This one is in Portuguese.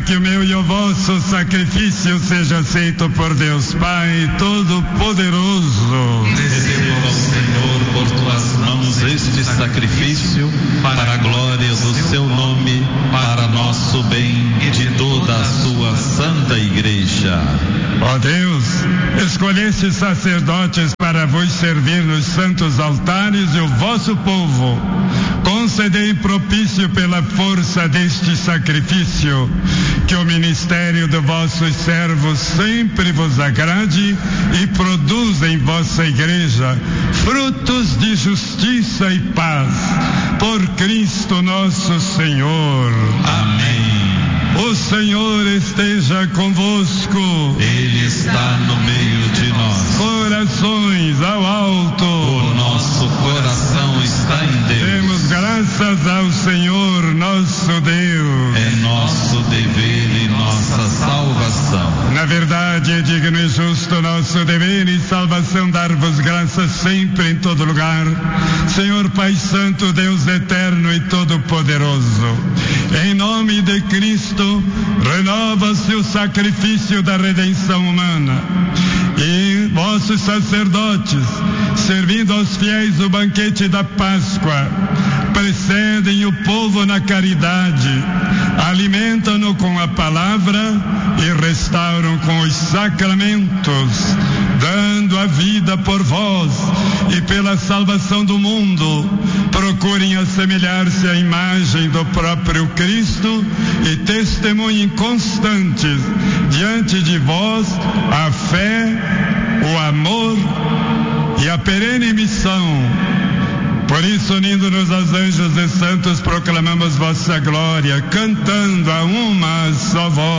que o meu e o vosso sacrifício seja aceito por Deus Pai Todo-Poderoso. Receba ao Senhor por tuas mãos este sacrifício, para a glória do seu nome, para nosso bem e de toda a sua santa igreja. Ó Deus, escolheste sacerdotes para vos servir nos santos altares e o vosso povo. Concedei propício pela força deste sacrifício, que o ministério de vossos servos sempre vos agrade e produza em vossa igreja frutos de justiça e paz. Por Cristo nosso Senhor. Amém. O Senhor esteja convosco. Ele está no meio de nós. Corações ao alto. O nosso coração está em Deus. Demos graças ao Senhor nosso Deus. É nosso dever e nossa salvação. Na verdade, é digno e justo nosso dever e salvação dar-vos graças sempre em todo lugar, Senhor Pai Santo, Deus eterno e todo-poderoso. Em nome de Cristo, renova-se o sacrifício da redenção humana. E vossos sacerdotes, servindo aos fiéis o banquete da Páscoa, precedem o povo na caridade, alimentam-no com a palavra e restauram com os sacramentos, dando a vida por vós e pela salvação do mundo. Procurem assemelhar-se à imagem do próprio Cristo e testemunhem constantes diante de vós a fé, o amor e a perene missão. Por isso, unindo-nos aos anjos e santos, proclamamos vossa glória, cantando a uma só voz.